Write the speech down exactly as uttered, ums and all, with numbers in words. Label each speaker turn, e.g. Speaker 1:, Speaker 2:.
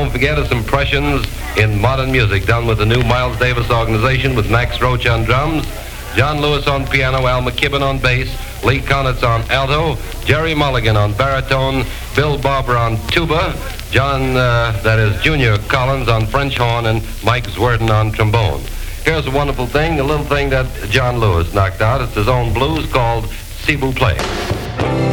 Speaker 1: don't forget his impressions in modern music done with the new Miles Davis organization with Max Roach on drums, John Lewis on piano, Al McKibben on bass, Lee Konitz on alto, Jerry Mulligan on baritone, Bill Barber on tuba, John, uh, that is Junior Collins on French horn, and Mike Zwerdin on trombone. Here's a wonderful thing, a little thing that John Lewis knocked out. It's his own blues called Cebu Play.